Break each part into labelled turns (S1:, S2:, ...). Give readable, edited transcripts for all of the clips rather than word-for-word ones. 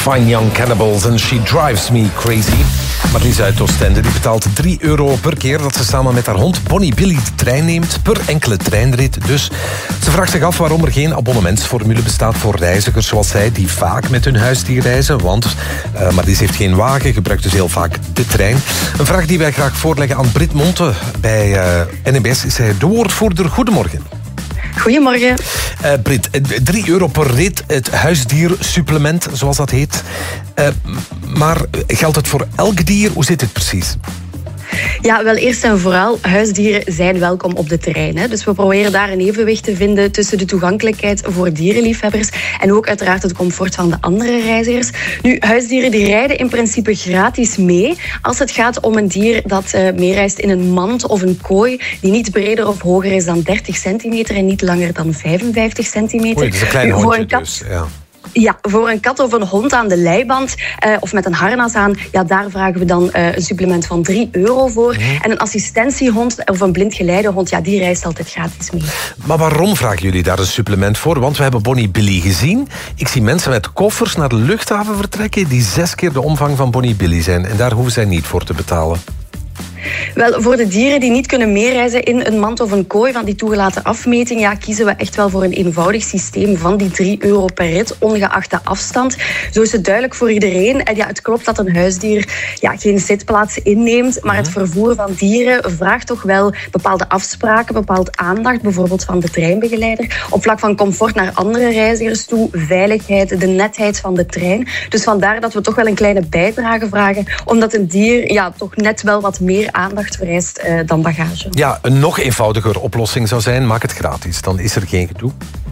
S1: Fine Young Cannibals en She Drives Me Crazy. Marlies uit Oostende die betaalt €3 per keer dat ze samen met haar hond Bonnie Billy de trein neemt per enkele treinrit. Dus ze vraagt zich af waarom er geen abonnementsformule bestaat voor reizigers zoals zij die vaak met hun huisdier reizen. Want Marlies heeft geen wagen, gebruikt dus heel vaak de trein. Een vraag die wij graag voorleggen aan Brit Monte bij NMBS. Is zij de woordvoerder. Goedemorgen.
S2: Goedemorgen.
S1: Brit, €3 per rit, het huisdiersupplement, zoals dat heet. Maar geldt het voor elk dier? Hoe zit het precies?
S2: Ja, wel eerst en vooral, huisdieren zijn welkom op de trein. Hè. Dus we proberen daar een evenwicht te vinden tussen de toegankelijkheid voor dierenliefhebbers en ook uiteraard het comfort van de andere reizigers. Nu, huisdieren die rijden in principe gratis mee als het gaat om een dier dat meereist in een mand of een kooi die niet breder of hoger is dan 30 centimeter en niet langer dan 55 centimeter.
S1: Oei, dat is een klein hondje, voor een kat, dus, ja.
S2: Ja, voor een kat of een hond aan de leiband of met een harnas aan, ja, daar vragen we dan een supplement van €3 voor. En een assistentiehond of een blindgeleidehond, ja, die reist altijd gratis mee.
S1: Maar waarom vragen jullie daar een supplement voor? Want we hebben Bonnie Billy gezien. Ik zie mensen met koffers naar de luchthaven vertrekken die 6 keer de omvang van Bonnie Billy zijn. En daar hoeven zij niet voor te betalen.
S2: Wel, voor de dieren die niet kunnen meereizen in een mand of een kooi van die toegelaten afmeting, ja, kiezen we echt wel voor een eenvoudig systeem van die €3 per rit, ongeacht de afstand. Zo is het duidelijk voor iedereen. En ja, het klopt dat een huisdier geen zitplaats inneemt, maar het vervoer van dieren vraagt toch wel bepaalde afspraken, bepaalde aandacht, bijvoorbeeld van de treinbegeleider, op vlak van comfort naar andere reizigers toe, veiligheid, de netheid van de trein. Dus vandaar dat we toch wel een kleine bijdrage vragen, omdat een dier toch net wel wat meer aandacht vereist dan bagage.
S1: Ja, een nog eenvoudiger oplossing zou zijn, maak het gratis. Dan is er geen gedoe.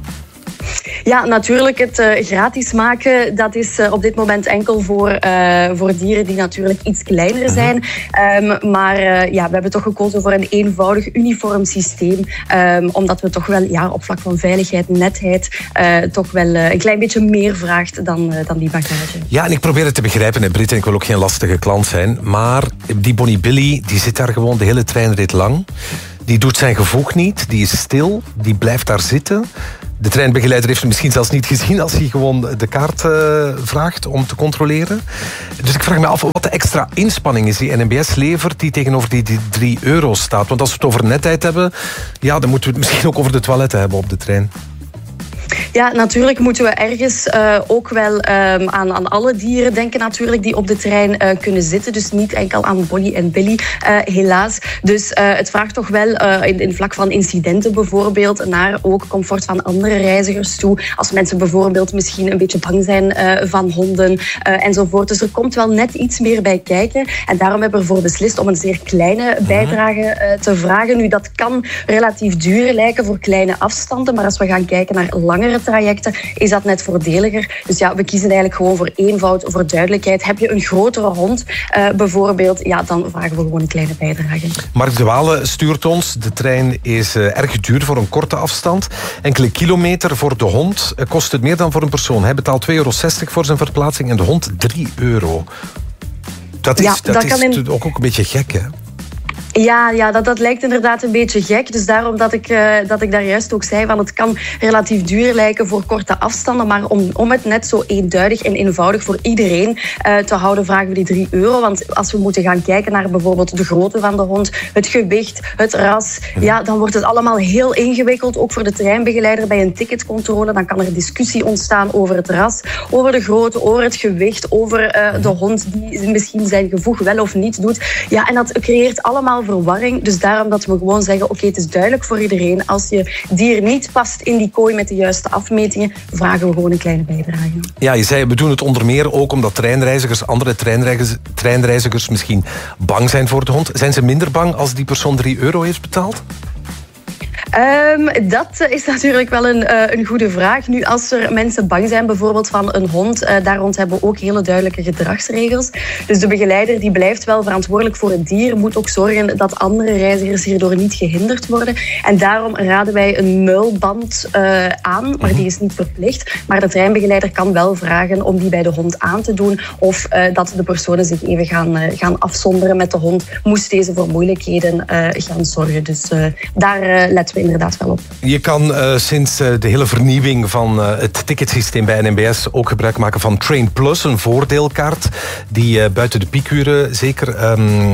S2: Ja, natuurlijk. Het gratis maken, dat is op dit moment enkel voor dieren die natuurlijk iets kleiner zijn. Maar we hebben toch gekozen voor een eenvoudig, uniform systeem. Omdat we toch wel op vlak van veiligheid, netheid, toch wel een klein beetje meer vraagt dan die bagage.
S1: Ja, en ik probeer het te begrijpen, hè, Brit, en ik wil ook geen lastige klant zijn. Maar die Bonnie Billy, die zit daar gewoon de hele treinrit lang. Die doet zijn gevoeg niet, die is stil, die blijft daar zitten. De treinbegeleider heeft hem misschien zelfs niet gezien als hij gewoon de kaart vraagt om te controleren. Dus ik vraag me af wat de extra inspanning is die NMBS levert die tegenover die €3 staat. Want als we het over netheid hebben, ja, dan moeten we het misschien ook over de toiletten hebben op de trein.
S2: Ja, natuurlijk moeten we ergens ook wel aan alle dieren denken natuurlijk die op de trein kunnen zitten. Dus niet enkel aan Bonnie en Billy, helaas. Dus het vraagt toch wel in vlak van incidenten bijvoorbeeld naar ook comfort van andere reizigers toe. Als mensen bijvoorbeeld misschien een beetje bang zijn van honden enzovoort. Dus er komt wel net iets meer bij kijken. En daarom hebben we ervoor beslist om een zeer kleine bijdrage te vragen. Nu, dat kan relatief duur lijken voor kleine afstanden. Maar als we gaan kijken naar langere trajecten, is dat net voordeliger. Dus ja, we kiezen eigenlijk gewoon voor eenvoud, voor duidelijkheid. Heb je een grotere hond bijvoorbeeld, ja, dan vragen we gewoon een kleine bijdrage.
S1: Mark de Waal stuurt ons. De trein is erg duur voor een korte afstand. Enkele kilometer voor de hond kost het meer dan voor een persoon. Hij betaalt €2,60 voor zijn verplaatsing en de hond €3. Dat is ook een beetje gek, hè?
S2: Ja, dat lijkt inderdaad een beetje gek. Dus daarom dat ik daar juist ook zei, van het kan relatief duur lijken voor korte afstanden. Maar om het net zo eenduidig en eenvoudig voor iedereen te houden, vragen we die €3. Want als we moeten gaan kijken naar bijvoorbeeld de grootte van de hond, het gewicht, het ras, ja, dan wordt het allemaal heel ingewikkeld. Ook voor de treinbegeleider bij een ticketcontrole. Dan kan er discussie ontstaan over het ras, over de grootte, over het gewicht, over de hond die misschien zijn gevoeg wel of niet doet. Ja, en dat creëert allemaal verwarring. Dus daarom dat we gewoon zeggen, oké, het is duidelijk voor iedereen. Als je dier niet past in die kooi met de juiste afmetingen, vragen we gewoon een kleine bijdrage.
S1: Ja, je zei, we doen het onder meer ook omdat andere treinreizigers misschien bang zijn voor de hond. Zijn ze minder bang als die persoon €3 heeft betaald?
S2: Dat is natuurlijk wel een goede vraag. Nu, als er mensen bang zijn bijvoorbeeld van een hond, daar rond hebben we ook hele duidelijke gedragsregels. Dus de begeleider die blijft wel verantwoordelijk voor het dier, moet ook zorgen dat andere reizigers hierdoor niet gehinderd worden. En daarom raden wij een muilband aan, maar die is niet verplicht. Maar de treinbegeleider kan wel vragen om die bij de hond aan te doen of dat de personen zich even gaan afzonderen met de hond, moest deze voor moeilijkheden gaan zorgen. Dus daar letten we inderdaad wel op.
S1: Je kan sinds de hele vernieuwing van het ticketsysteem bij NMBS ook gebruik maken van Train Plus, een voordeelkaart die buiten de piekuren zeker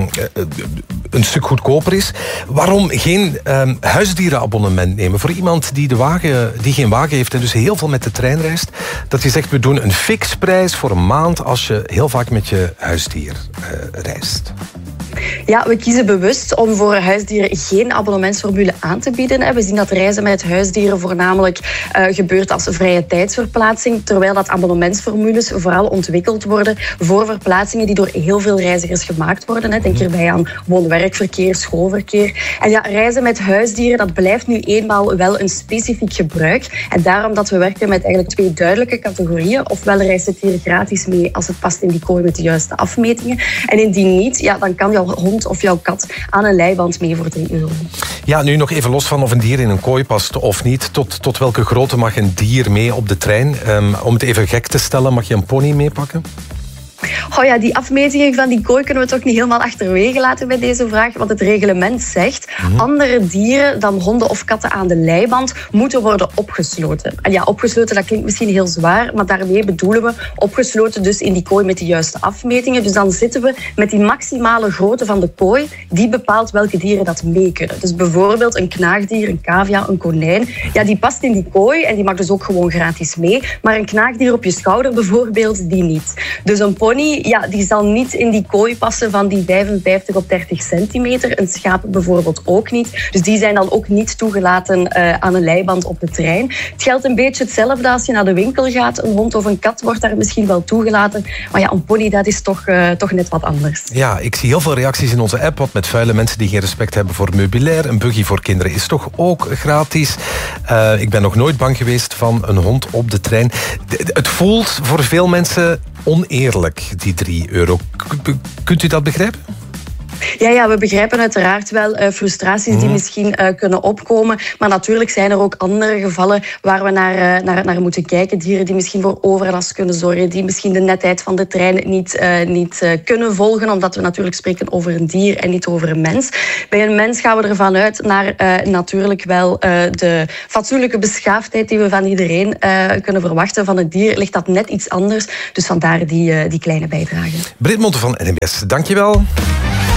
S1: een stuk goedkoper is. Waarom geen huisdierenabonnement nemen voor iemand die geen wagen heeft en dus heel veel met de trein reist? Dat je zegt, we doen een fixprijs voor een maand als je heel vaak met je huisdier reist.
S2: Ja, we kiezen bewust om voor huisdieren geen abonnementsformule aan te bieden. We zien dat reizen met huisdieren voornamelijk gebeurt als vrije tijdsverplaatsing, terwijl dat abonnementsformules vooral ontwikkeld worden voor verplaatsingen die door heel veel reizigers gemaakt worden. Denk hierbij aan woon-werkverkeer, schoolverkeer. En ja, reizen met huisdieren, dat blijft nu eenmaal wel een specifiek gebruik. En daarom dat we werken met eigenlijk 2 duidelijke categorieën. Ofwel reist het dier gratis mee als het past in die kooi met de juiste afmetingen. En indien niet, ja, dan kan jouw hond of jouw kat aan een leiband mee voor €3.
S1: Ja, nu nog even los van of een dier in een kooi past of niet. Tot welke grootte mag een dier mee op de trein? Om het even gek te stellen, mag je een pony meepakken?
S2: Oh ja, die afmetingen van die kooi kunnen we toch niet helemaal achterwege laten bij deze vraag. Want het reglement zegt, andere dieren dan honden of katten aan de leiband moeten worden opgesloten. En ja, opgesloten, dat klinkt misschien heel zwaar, maar daarmee bedoelen we opgesloten dus in die kooi met de juiste afmetingen. Dus dan zitten we met die maximale grootte van de kooi, die bepaalt welke dieren dat mee kunnen. Dus bijvoorbeeld een knaagdier, een cavia, een konijn, ja, die past in die kooi en die mag dus ook gewoon gratis mee. Maar een knaagdier op je schouder bijvoorbeeld, die niet. Dus een pony, ja, die zal niet in die kooi passen van die 55 op 30 centimeter. Een schaap bijvoorbeeld ook niet. Dus die zijn dan ook niet toegelaten aan een leiband op de trein. Het geldt een beetje hetzelfde als je naar de winkel gaat. Een hond of een kat wordt daar misschien wel toegelaten. Maar ja, een pony, dat is toch net wat anders.
S1: Ja, ik zie heel veel reacties in onze app. Wat met vuile mensen die geen respect hebben voor meubilair. Een buggy voor kinderen is toch ook gratis. Ik ben nog nooit bang geweest van een hond op de trein. Het voelt voor veel mensen oneerlijk, die €3. Kunt u dat begrijpen?
S2: Ja, we begrijpen uiteraard wel frustraties die misschien kunnen opkomen. Maar natuurlijk zijn er ook andere gevallen waar we naar moeten kijken. Dieren die misschien voor overlast kunnen zorgen, die misschien de netheid van de trein niet kunnen volgen, omdat we natuurlijk spreken over een dier en niet over een mens. Bij een mens gaan we ervan uit naar natuurlijk wel de fatsoenlijke beschaafdheid die we van iedereen kunnen verwachten. Van het dier ligt dat net iets anders. Dus vandaar die kleine bijdrage.
S1: Brit Monte van NMBS, dankjewel.